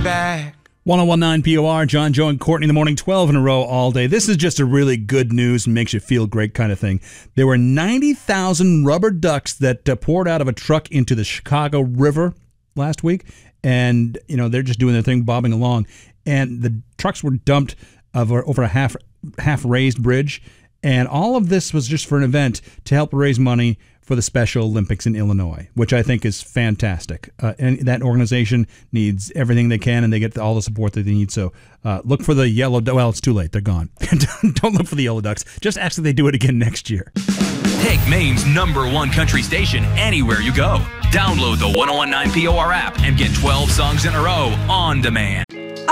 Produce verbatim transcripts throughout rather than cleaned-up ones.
Back. ten nineteen P O R, John, Joe, and Courtney in the morning, twelve in a row all day. This is just a really good news, makes you feel great kind of thing. There were ninety thousand rubber ducks that uh, poured out of a truck into the Chicago River last week. And, you know, they're just doing their thing, bobbing along. And the trucks were dumped over, over a half half raised bridge. And all of this was just for an event to help raise money for the Special Olympics in Illinois, which I think is fantastic. Uh, and that organization needs everything they can, and they get all the support that they need. So uh, look for the yellow ducks. Well, it's too late. They're gone. Don't look for the yellow ducks. Just ask that they do it again next year. Take Maine's number one country station anywhere you go. Download the ten nineteen P O R app and get twelve songs in a row on demand.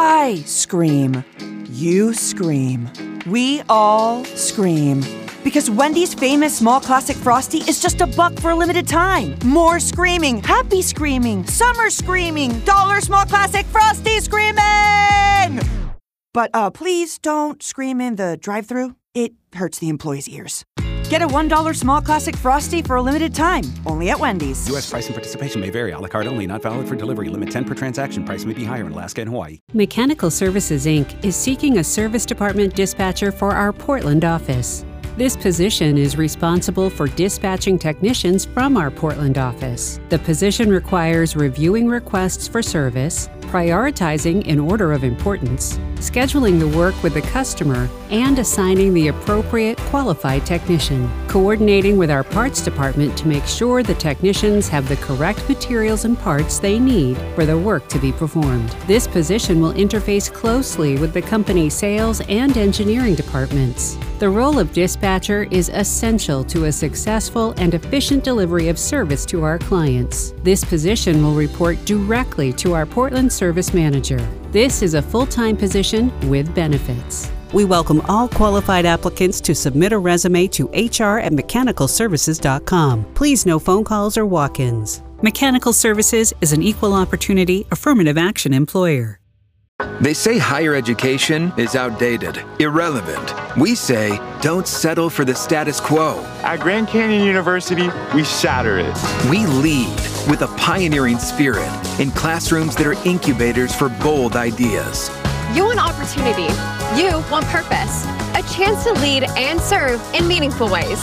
I scream. You scream. We all scream. Because Wendy's famous small classic Frosty is just a buck for a limited time. More screaming, happy screaming, summer screaming, dollar small classic Frosty screaming! But uh, please don't scream in the drive-thru. It hurts the employees' ears. Get a one dollar small classic Frosty for a limited time, only at Wendy's. U S price and participation may vary. A la carte only. Not valid for delivery. Limit ten per transaction. Price may be higher in Alaska and Hawaii. Mechanical Services, Incorporated is seeking a service department dispatcher for our Portland office. This position is responsible for dispatching technicians from our Portland office. The position requires reviewing requests for service, prioritizing in order of importance, scheduling the work with the customer, and assigning the appropriate qualified technician, coordinating with our parts department to make sure the technicians have the correct materials and parts they need for the work to be performed. This position will interface closely with the company's sales and engineering departments. The role of dispatcher is essential to a successful and efficient delivery of service to our clients. This position will report directly to our Portland Service Manager. This is a full-time position with benefits. We welcome all qualified applicants to submit a resume to H R at mechanical services dot com. Please no phone calls or walk-ins. Mechanical Services is an equal opportunity affirmative action employer. They say higher education is outdated, irrelevant. We say don't settle for the status quo. At Grand Canyon University, we shatter it. We lead with a pioneering spirit in classrooms that are incubators for bold ideas. You want opportunity. You want purpose. A chance to lead and serve in meaningful ways.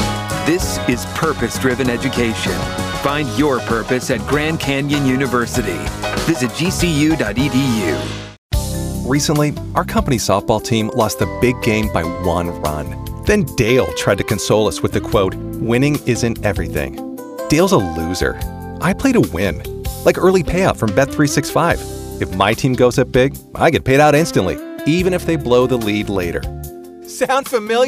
This is purpose-driven education. Find your purpose at Grand Canyon University. Visit G C U dot E D U. Recently, our company softball team lost the big game by one run. Then Dale tried to console us with the quote, "Winning isn't everything." Dale's a loser. I play to win. Like early payout from Bet three sixty-five. If my team goes up big, I get paid out instantly, even if they blow the lead later. Sound familiar?